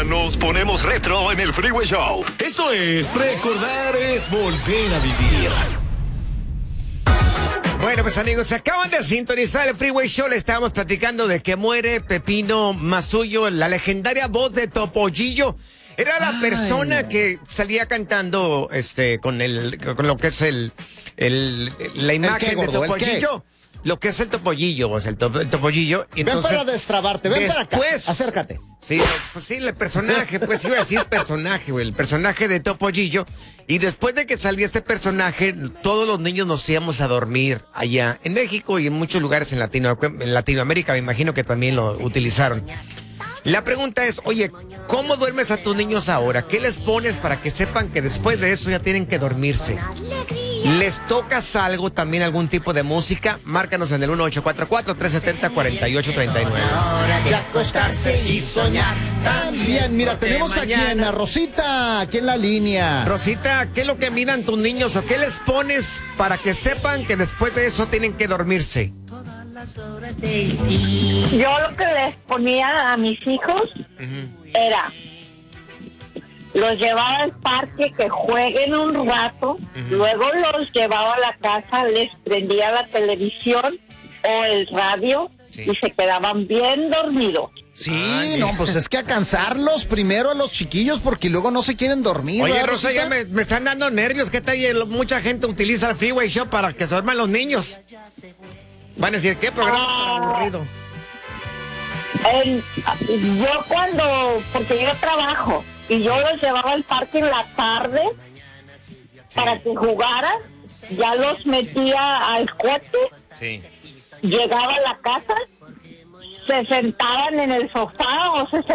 nos ponemos retro en el Freeway Show. Esto es Recordar es Volver a Vivir. Bueno, pues amigos, se acaban de sintonizar el Freeway Show. Le estábamos platicando de que muere Pepino Masuyo, la legendaria voz de Topollillo. Era la persona que salía cantando con lo que es la imagen de Topollillo. Lo que es el Topollillo, o sea, el Topollillo. Entonces, ven para destrabarte, ven para acá, acércate. Sí, pues sí, el personaje, pues iba a decir personaje, güey, el personaje de Topollillo. Y después de que salía este personaje, todos los niños nos íbamos a dormir allá en México y en muchos lugares en Latinoamérica, me imagino que también lo utilizaron. La pregunta es, oye, ¿cómo duermes a tus niños ahora? ¿Qué les pones para que sepan que después de eso ya tienen que dormirse? ¿Les tocas algo, también algún tipo de música? Márcanos en el 1844-370-4839. Hora de acostarse y soñar también. Mira, tenemos aquí a Rosita, aquí en la línea. Rosita, ¿qué es lo que miran tus niños o qué les pones para que sepan que después de eso tienen que dormirse? Yo lo que les ponía a mis hijos era, los llevaba al parque que jueguen un rato, luego los llevaba a la casa, les prendía la televisión o el radio y se quedaban bien dormidos. Sí, no, pues es que a cansarlos primero a los chiquillos porque luego no se quieren dormir. Oye, Rosa, ya me están dando nervios. ¿Qué tal? Mucha gente utiliza el Freeway Show para que se duerman los niños. Van a decir, ¿qué programa tan aburrido? Porque yo trabajo y yo los llevaba al parque en la tarde para que jugaran, ya los metía al coche, llegaba a la casa, se sentaban en el sofá o se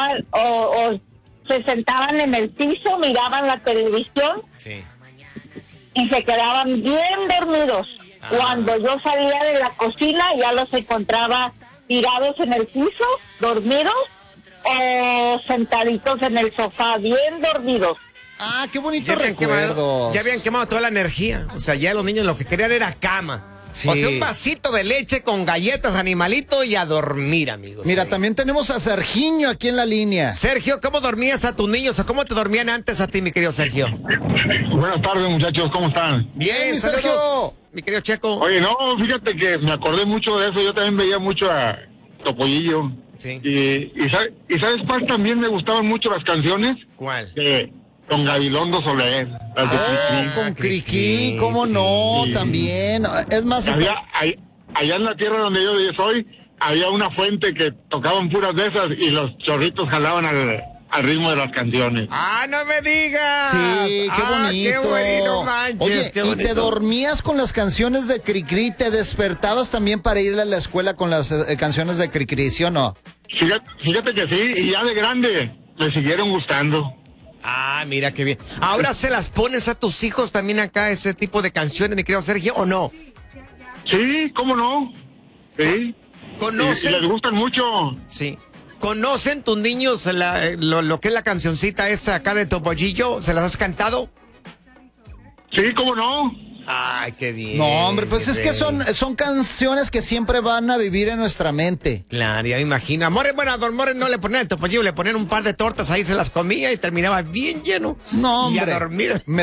sentaban en el piso, miraban la televisión y se quedaban bien dormidos. Cuando yo salía de la cocina ya los encontraba tirados en el piso, dormidos, o sentaditos en el sofá, bien dormidos. Ah, qué bonito recuerdo. Ya habían quemado toda la energía. O sea, ya los niños lo que querían era cama. Sí. O sea, un vasito de leche con galletas, animalito y a dormir, amigos. Mira, también tenemos a Sergiño aquí en la línea. Sergio, ¿cómo dormías a tus niños o cómo te dormían antes a ti, mi querido Sergio? Buenas tardes, muchachos, ¿cómo están? Bien, mi Sergio. Mi querido Checo. Oye, no, fíjate que me acordé mucho de eso. Yo también veía mucho a Topollillo. Sí. Y ¿sabes cuál también me gustaban mucho las canciones? ¿Cuál? Con Gabilondo Soler. Con Criquí, ¿cómo no? Sí. También. Es más... Allá en la tierra donde yo soy, había una fuente que tocaban puras de esas y los chorritos jalaban al ritmo de las canciones. ¡Ah, no me digas! Sí, qué bonito. ¡Qué bonito, manches! Oye, qué bonito. ¿Y te dormías con las canciones de Cricri? ¿Te despertabas también para ir a la escuela con las canciones de Cricri, sí o no? Fíjate que sí, y ya de grande me siguieron gustando. Ah, mira qué bien. ¿Ahora se las pones a tus hijos también acá, ese tipo de canciones, mi querido Sergio, o no? Sí, ¿cómo no? Sí. ¿Conocen? Y les gustan mucho. Sí. ¿Conocen tus niños lo que es la cancioncita esa acá de Topollillo? ¿Se las has cantado? Sí, ¿cómo no? Ay, qué bien. No, hombre, pues es que son canciones que siempre van a vivir en nuestra mente. Claro, ya me imagino. Amores, bueno, a Don More no le ponían el Topollillo, le ponían un par de tortas, ahí se las comía y terminaba bien lleno. No, hombre. Y a dormir.